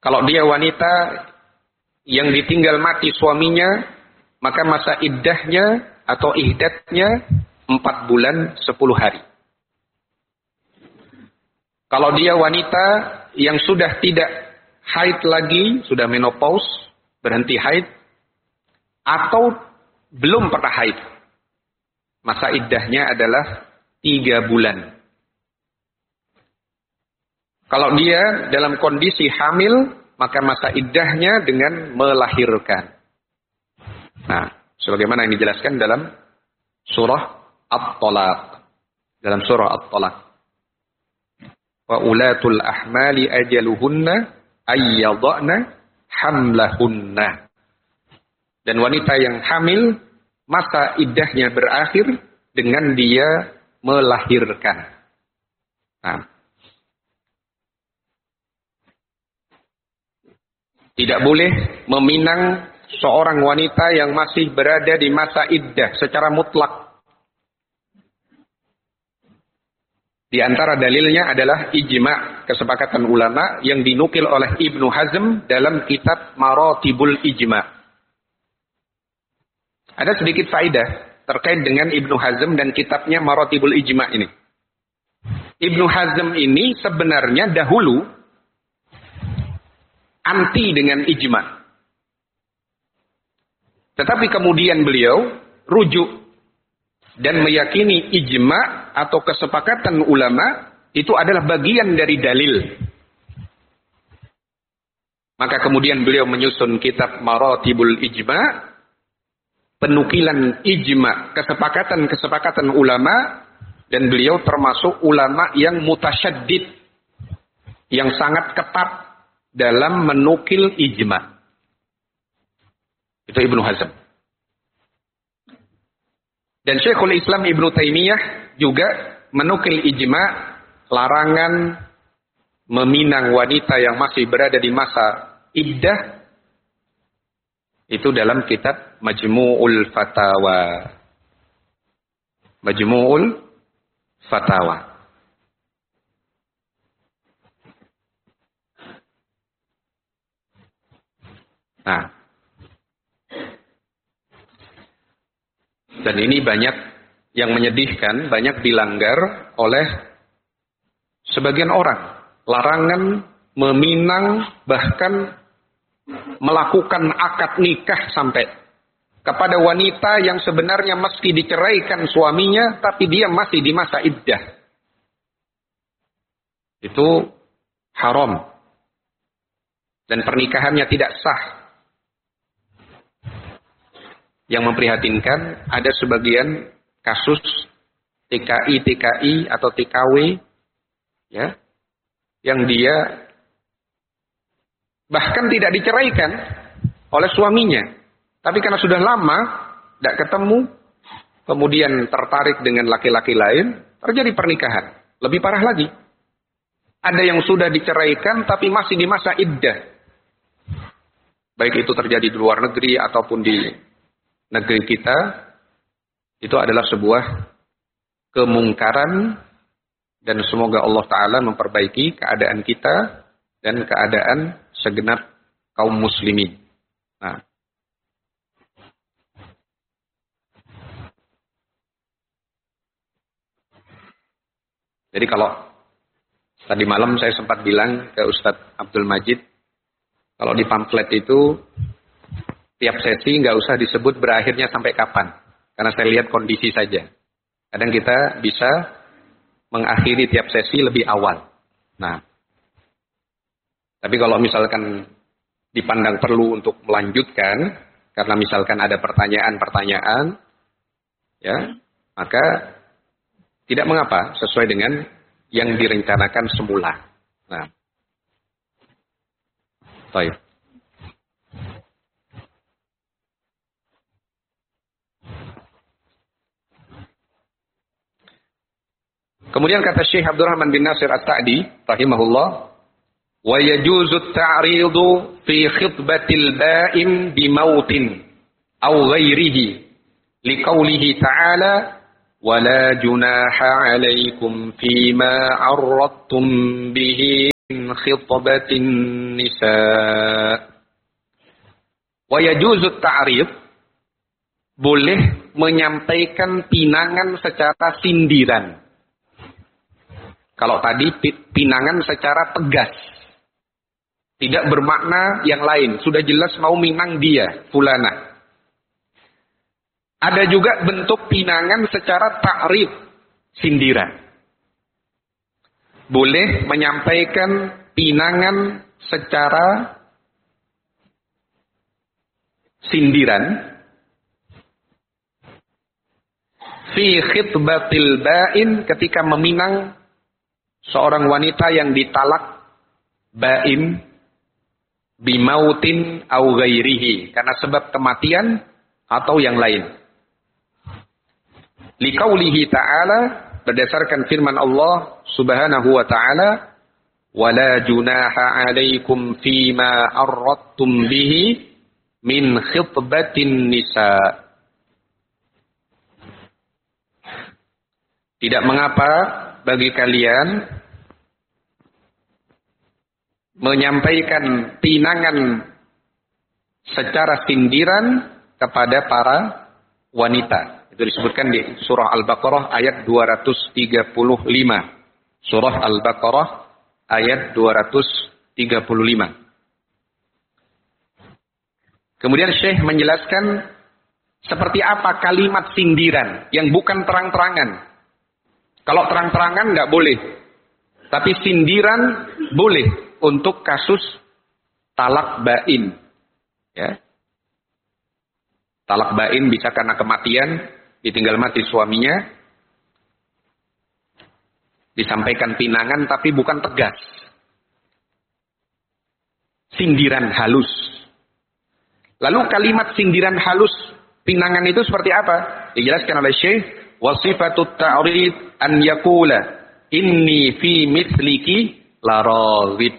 Kalau dia wanita yang ditinggal mati suaminya, maka masa iddahnya atau ihdatnya 4 bulan 10 hari. Kalau dia wanita yang sudah tidak haid lagi, sudah menopause, berhenti haid, atau belum pernah haid, masa iddahnya adalah 3 bulan. Kalau dia dalam kondisi hamil, maka masa iddahnya dengan melahirkan. Nah, sebagaimana yang dijelaskan dalam surah At-Talaq. Dalam surah At-Talaq. Wa ulatul ahmali ajaluhunna ayyadhna hamlahunna. Dan wanita yang hamil, masa iddahnya berakhir dengan dia melahirkan. Nah, tidak boleh meminang seorang wanita yang masih berada di masa iddah secara mutlak. Di antara dalilnya adalah ijma', kesepakatan ulama yang dinukil oleh Ibnu Hazm dalam kitab Maratibul Ijma'. Ada sedikit faedah terkait dengan Ibnu Hazm dan kitabnya Maratibul Ijma' ini. Ibnu Hazm ini sebenarnya dahulu anti dengan ijma'. Tetapi kemudian beliau rujuk dan meyakini ijma' atau kesepakatan ulama itu adalah bagian dari dalil. Maka kemudian beliau menyusun kitab Maratibul Ijma', penukilan ijma', kesepakatan ulama, dan beliau termasuk ulama yang mutasyaddid, yang sangat ketat dalam menukil ijma'. Itu Ibnu Hazm. Dan Syekhul Islam Ibnu Taimiyah juga menukil ijma' larangan meminang wanita yang masih berada di masa iddah itu dalam kitab Majmu'ul Fatawa. Majmu'ul Fatawa. Nah, dan ini banyak yang menyedihkan, banyak dilanggar oleh sebagian orang. Larangan meminang, bahkan melakukan akad nikah sampai kepada wanita yang sebenarnya meski diceraikan suaminya, tapi dia masih di masa iddah. Itu haram. Dan pernikahannya tidak sah. Yang memprihatinkan, ada sebagian kasus TKI atau TKW, ya, yang dia bahkan tidak diceraikan oleh suaminya, tapi karena sudah lama tidak ketemu, kemudian tertarik dengan laki-laki lain, terjadi pernikahan. Lebih parah lagi, ada yang sudah diceraikan tapi masih di masa iddah, baik itu terjadi di luar negeri ataupun di negeri kita. Itu adalah sebuah kemungkaran, dan semoga Allah Ta'ala memperbaiki keadaan kita dan keadaan segenap kaum muslimin. Nah, jadi kalau tadi malam saya sempat bilang ke Ustadz Abdul Majid, kalau di pamflet itu tiap sesi nggak usah disebut berakhirnya sampai kapan, karena saya lihat kondisi saja. Kadang kita bisa mengakhiri tiap sesi lebih awal. Nah, tapi kalau misalkan dipandang perlu untuk melanjutkan, karena misalkan ada pertanyaan-pertanyaan, ya, maka tidak mengapa, sesuai dengan yang direncanakan semula. Nah, baik. Kemudian kata Syekh Abdurrahman bin Nasir As-Sa'di rahimahullah, wa yajuzu at-ta'ridu fi khitbatil ba'im bi mautin aw ghairihi liqaulihi ta'ala wa la junaha 'alaikum fima 'arradtum bihi min khitbatin nisa. Wa yajuzu ta'rif, boleh menyampaikan pinangan secara sindiran. Kalau tadi pinangan secara tegas, tidak bermakna yang lain, sudah jelas mau minang dia, fulana. Ada juga bentuk pinangan secara ta'rif, sindiran. Boleh menyampaikan pinangan secara sindiran fi khitbatil ba'in, ketika meminang seorang wanita yang ditalak ba'in bimautin au ghairihi, karena sebab kematian atau yang lain. Liqaulihi ta'ala, berdasarkan firman Allah Subhanahu wa ta'ala, wala junaha 'alaikum fima arradtum bihi min khitbatin nisa. Tidak mengapa bagi kalian menyampaikan pinangan secara sindiran kepada para wanita. Itu disebutkan di surah Al-Baqarah ayat 235. Surah Al-Baqarah ayat 235. Kemudian Syekh menjelaskan seperti apa kalimat sindiran yang bukan terang-terangan. Kalau terang-terangan nggak boleh, tapi sindiran boleh untuk kasus talak bain. Ya. Talak bain bisa karena kematian, ditinggal mati suaminya, disampaikan pinangan tapi bukan tegas. Sindiran halus. Lalu kalimat sindiran halus pinangan itu seperti apa? Dijelaskan oleh Syekh, wasifatut ta'rid an yaqula inni fi mithliki la raghib.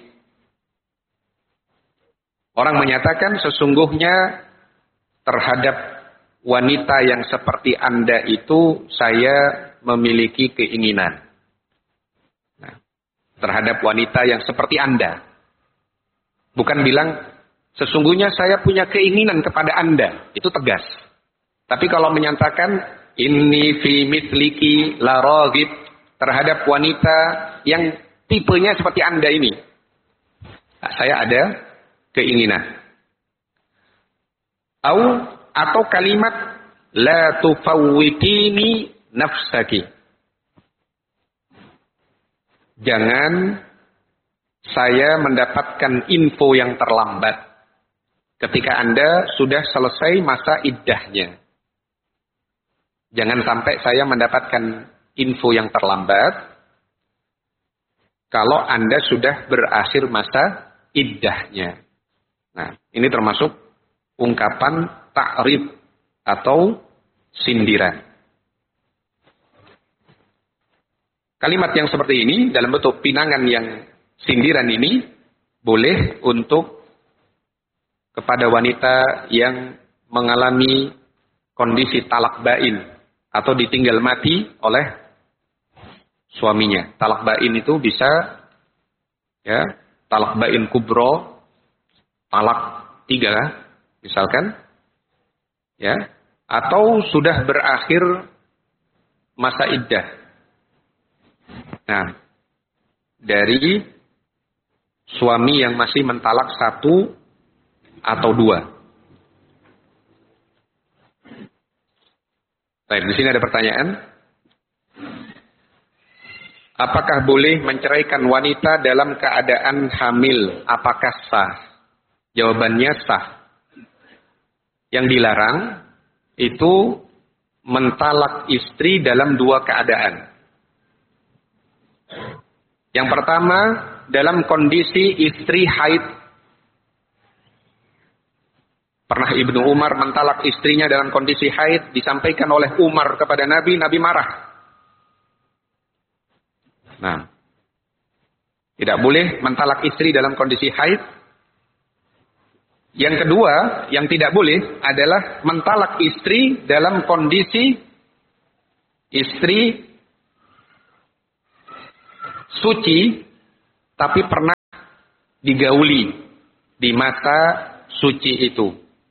Orang menyatakan sesungguhnya terhadap wanita yang seperti Anda itu saya memiliki keinginan. Nah, terhadap wanita yang seperti Anda. Bukan bilang sesungguhnya saya punya keinginan kepada Anda, itu tegas. Tapi kalau menyatakan inni fi mithliki la raghib, terhadap wanita yang tipenya seperti Anda ini, nah, saya ada keinginan. Atau kalimat la tufawwitini nafsaki. Jangan saya mendapatkan info yang terlambat ketika Anda sudah selesai masa iddahnya. Jangan sampai saya mendapatkan info yang terlambat kalau Anda sudah berakhir masa iddahnya. Nah, ini termasuk ungkapan ta'rif atau sindiran. Kalimat yang seperti ini dalam bentuk pinangan yang sindiran ini boleh untuk kepada wanita yang mengalami kondisi talak bain atau ditinggal mati oleh suaminya. Talak bain itu bisa ya, talak bain kubro, talak 3 misalkan, ya, atau sudah berakhir masa iddah. Nah, dari suami yang masih mentalak 1 atau 2. Baik, di sini ada pertanyaan. Apakah boleh menceraikan wanita dalam keadaan hamil? Apakah sah? Jawabannya sah. Yang dilarang itu mentalak istri dalam 2 keadaan. Yang pertama, dalam kondisi istri haid. Pernah Ibnu Umar mentalak istrinya dalam kondisi haid, disampaikan oleh Umar kepada Nabi, Nabi marah. Nah, tidak boleh mentalak istri dalam kondisi haid. Yang kedua, yang tidak boleh adalah mentalak istri dalam kondisi istri suci, tapi pernah digauli di masa suci itu.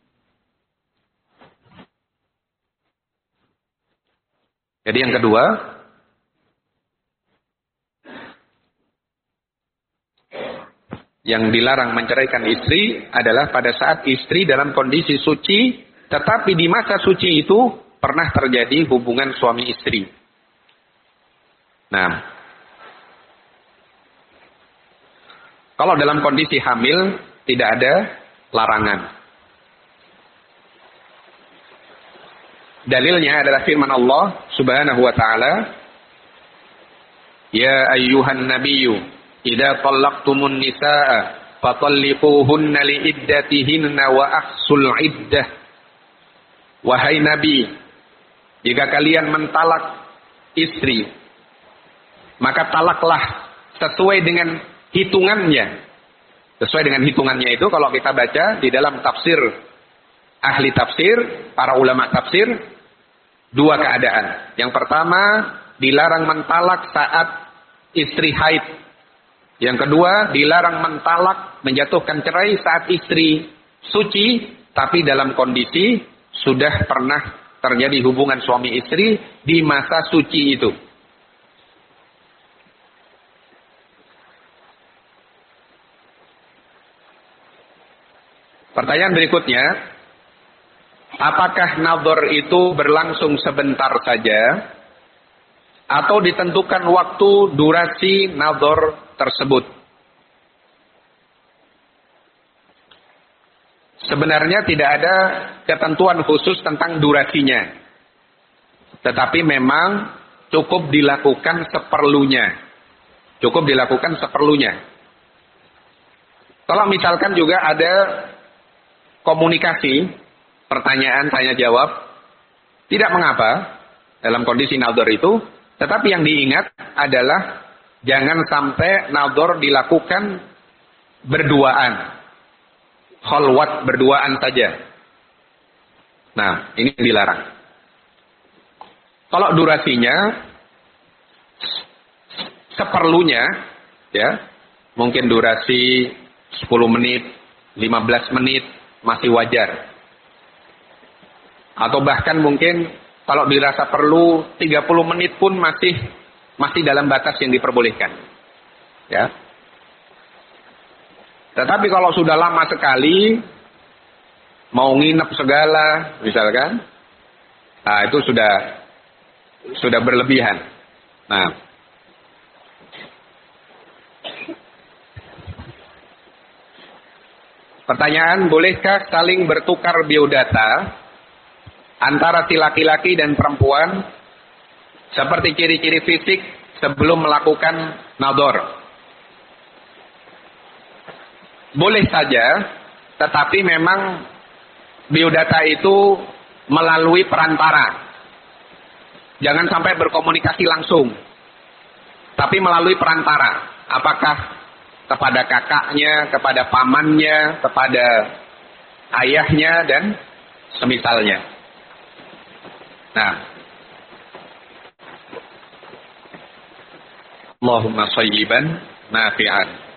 Jadi yang kedua, yang dilarang menceraikan istri adalah pada saat istri dalam kondisi suci, tetapi di masa suci itu pernah terjadi hubungan suami istri. Nah, kalau dalam kondisi hamil tidak ada larangan. Dalilnya adalah firman Allah Subhanahu wa taala, "Ya ayyuhan nabiyyu, idza talaqtumun nisaa fatalliquhunna liiddatihinna wa ahsul iddah." Wahai Nabi, jika kalian mentalak istri, maka talaklah sesuai dengan hitungannya. Sesuai dengan hitungannya itu kalau kita baca di dalam tafsir ahli tafsir, para ulama tafsir, dua keadaan. Yang pertama, dilarang mentalak saat istri haid. Yang kedua, dilarang mentalak, menjatuhkan cerai saat istri suci, tapi dalam kondisi sudah pernah terjadi hubungan suami istri di masa suci itu. Pertanyaan berikutnya, apakah nadhar itu berlangsung sebentar saja atau ditentukan waktu durasi nadhar tersebut? Sebenarnya tidak ada ketentuan khusus tentang durasinya. Tetapi memang cukup dilakukan seperlunya. Cukup dilakukan seperlunya. Kalau misalkan juga ada komunikasi, pertanyaan tanya jawab, tidak mengapa dalam kondisi nadhar itu, tetapi yang diingat adalah jangan sampai nadhar dilakukan berduaan, khalwat berduaan saja. Nah, ini dilarang. Kalau durasinya seperlunya, ya, mungkin durasi 10 menit, 15 menit masih wajar. Atau bahkan mungkin kalau dirasa perlu 30 menit pun masih dalam batas yang diperbolehkan. Ya. Tetapi kalau sudah lama sekali, mau nginep segala, misalkan, nah itu sudah berlebihan. Nah, pertanyaan, bolehkah saling bertukar biodata antara si laki-laki dan perempuan seperti ciri-ciri fisik sebelum melakukan nadhar? Boleh saja, tetapi memang biodata itu melalui perantara. Jangan sampai berkomunikasi langsung, tapi melalui perantara. Apakah kepada kakaknya, kepada pamannya, kepada ayahnya, dan semisalnya. Nah, Allahumma shayyiban nafi'an.